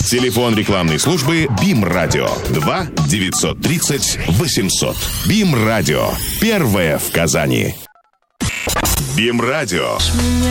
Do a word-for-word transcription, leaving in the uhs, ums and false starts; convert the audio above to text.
Телефон рекламной службы БИМ Радио два девятьсот тридцать восемьсот. БИМ Радио. Первое в Казани. БИМ Радио.